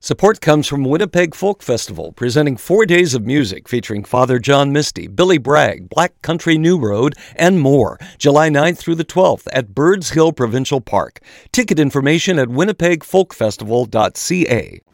Support comes from Winnipeg Folk Festival, presenting 4 days of music featuring Father John Misty, Billy Bragg, Black Country New Road, and more, July 9th through the 12th at Birds Hill Provincial Park. Ticket information at winnipegfolkfestival.ca.